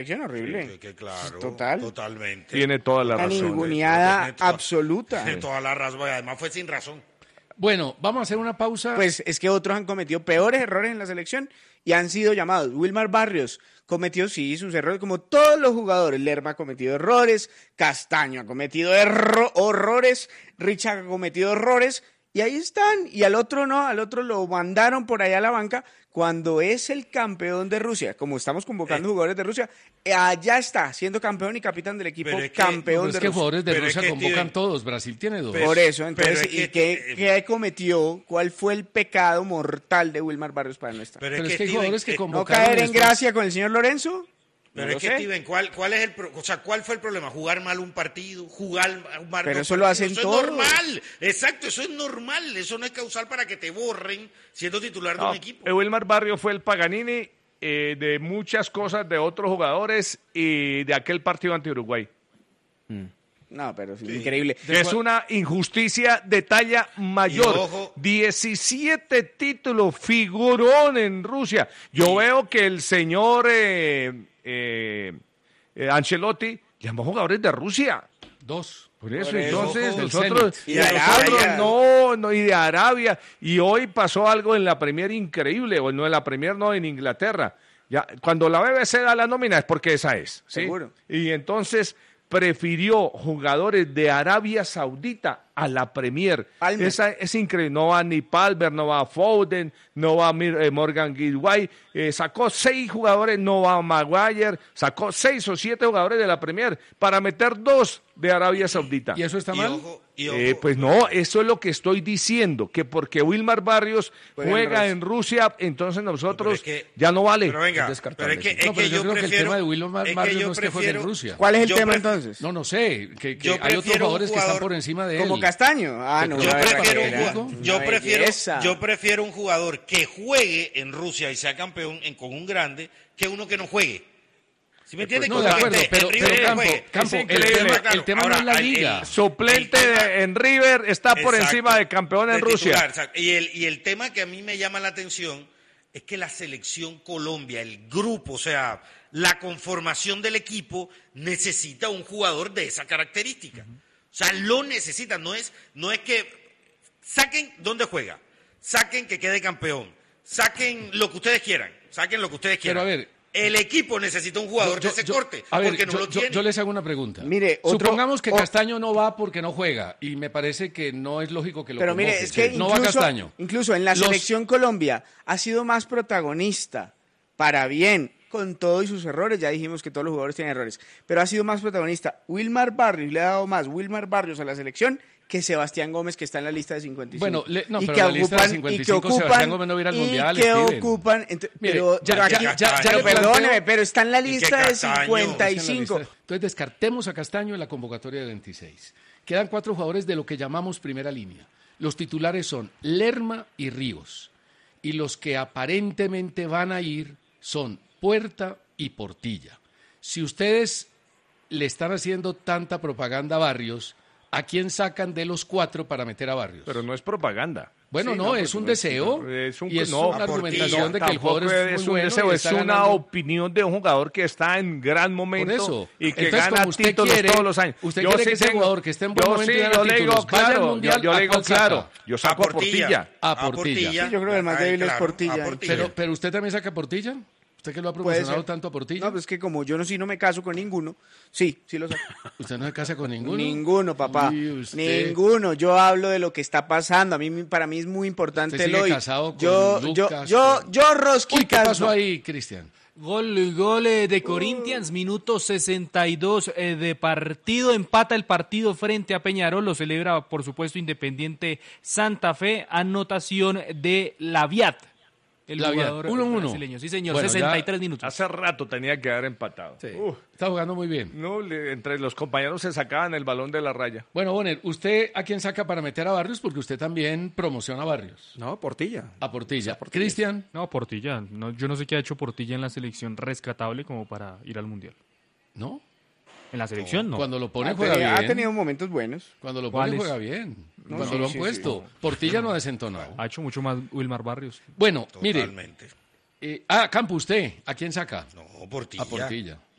horrible. Que claro, Total. totalmente. Tiene toda la Una razón. ninguneada absoluta. Tiene toda la razón, además fue sin razón. Bueno, vamos a hacer una pausa. Pues es que otros han cometido peores errores en la selección y han sido llamados. Wilmar Barrios cometió, sí, sus errores, como todos los jugadores. Lerma ha cometido errores, Castaño ha cometido horrores, Richard ha cometido errores, y ahí están. Y al otro no, al otro lo mandaron por allá a la banca cuando es el campeón de Rusia. Como estamos convocando jugadores de Rusia, allá está, siendo campeón y capitán del equipo, Pero es que- campeón es de que Rusia. jugadores de Pero es Rusia que, convocan Steven, todos. Brasil tiene dos. Pero- Por eso, entonces, pero es ¿y que- qué cometió? ¿Cuál fue el pecado mortal de Wilmar Barrios para no estar? Pero es que hay Steven, jugadores que ¿No convocaron caer en después. gracia con el señor Lorenzo? Pero No es lo que, sé. Steven, ¿cuál es ¿cuál fue el problema? ¿Jugar mal un partido? ¿Jugar mal Pero dos eso lo partidos? hacen Eso todos. es normal. Exacto, eso es normal. Eso no es causal para que te borren siendo titular de un equipo. Wilmar Barrio fue el Paganini de muchas cosas de otros jugadores y de aquel partido ante Uruguay. No, pero es increíble. Es una injusticia de talla mayor. Y ojo. 17 títulos, figurón en Rusia. Yo veo que el señor Ancelotti llamó jugadores de Rusia. Dos. Por eso, Por eso, entonces, ojo, nosotros, Zenit. Y de nosotros Arabia. no, y de Arabia. Y hoy pasó algo en la Premier increíble, o no en la Premier, no, en Inglaterra. Ya, cuando la BBC da la nómina es porque esa es. ¿sí? Seguro. Y entonces prefirió jugadores de Arabia Saudita a la Premier. Palmer. Esa es increíble. No va ni Palmer, no va Foden, no va Morgan Guilguay. Sacó 6 jugadores, no va Maguire. Sacó 6 o 7 jugadores de la Premier para meter 2 de Arabia Saudita. ¿Y eso está Y mal? ojo, y ojo. Pues no, eso es lo que estoy diciendo, que porque Wilmar Barrios juega en Rusia, entonces nosotros Pero es que- ya no vale. Pero venga, Es descartable pero es que, eso. No, pero yo creo que el prefiero- tema de Wilmar es que Barrios yo no es que juegue en prefiero- Rusia. ¿Cuál es el Yo tema prefiero- entonces? No sé, que Yo hay otros prefiero un jugadores que están jugador por encima de él. ¿Como Castaño? Ah, no. Yo Una prefiero, barbaridad. yo prefiero un jugador que juegue en Rusia y sea campeón con un grande que uno que no juegue. ¿Sí me entiendes? No, de acuerdo, pero Campo, el tema no es la liga. Suplente en River está por encima de campeón en Rusia. Y el tema que a mí me llama la atención es que la selección Colombia, el grupo, o sea, la conformación del equipo necesita un jugador de esa característica. O sea, lo necesita, no es que saquen dónde juega, saquen que quede campeón, saquen lo que ustedes quieran, Pero a ver, el equipo necesita un jugador de ese corte, a ver, porque no lo tiene. yo les hago una pregunta. Mire, supongamos que Castaño no va porque no juega, y me parece que no es lógico que lo Pero mire, convoque. es que no va Castaño. incluso en la selección Colombia ha sido más protagonista, para bien, con todo y sus errores. Ya dijimos que todos los jugadores tienen errores, pero ha sido más protagonista Wilmar Barrios, le ha dado más Wilmar Barrios a la selección que Sebastián Gómez, que está en la lista de 55. Bueno, y pero que la lista de ocupan- 55, Sebastián Gómez no va a ir al Mundial, y que Steven. ocupan, Mire, pero ya aquí- le pero planteo- perdóneme, pero está en la Y que lista de Castaño, 55. Entonces descartemos a Castaño en la convocatoria de 26. Quedan 4 jugadores de lo que llamamos primera línea. Los titulares son Lerma y Ríos. Y los que aparentemente van a ir son Puerta y Portilla. Si ustedes le están haciendo tanta propaganda a Barrios, ¿a quién sacan de los 4 para meter a Barrios? Pero no es propaganda. Bueno, Sí, no, no, es por un supuesto, deseo Es un- y es no, una a Portilla. argumentación de que el jugador Tampoco es muy un bueno deseo, y es está una ganando. opinión de un jugador que está en gran momento eso. y que Entonces, gana como usted títulos quiere, todos los años. usted quiere que ese jugador que esté en buen yo momento y sí, gana yo le digo títulos, vaya al claro, Mundial, yo ¿a le digo cuál saca? claro, yo saco a Portilla. A Portilla. Sí, yo creo que el más débil es Portilla. Pero usted también saca a Portilla. ¿Usted que lo ha promocionado ser. tanto a Portilla? No, pues que como yo no me caso con ninguno, sí lo saco. ¿Usted no se casa con ninguno? Ninguno, papá. Uy, usted- Ninguno. Yo hablo de lo que está pasando. Para mí es muy importante Usted el sigue hoy. casado con Lucas, yo Uy, ¿qué rosquicas. pasó no. ahí, Cristian? Gol de Corinthians, minuto 62 de partido, empata el partido frente a Peñarol, lo celebra por supuesto Independiente Santa Fe, anotación de Laviat, el Laviat, jugador 1-1. brasileño, sí señor, Bueno, 63 minutos. Hace rato tenía que haber empatado. Está jugando muy bien. No, entre los compañeros se sacaban el balón de la raya. Bueno, Bonner, ¿usted a quién saca para meter a Barrios? Porque usted también promociona a Barrios. No, Portilla. A Portilla. Cristian. No, Portilla, yo no sé qué ha hecho Portilla en la selección rescatable como para ir al Mundial. ¿No? En la selección no. Cuando lo pone juega bien. Ha tenido momentos buenos. Cuando lo pone ¿Cuáles? juega bien. No, Cuando sí, lo han sí, puesto. Portilla no ha desentonado. Ha hecho mucho más Wilmar Barrios. Bueno, mire. Totalmente. Campo, usted, ¿a quién saca? No, Portilla. A Portilla.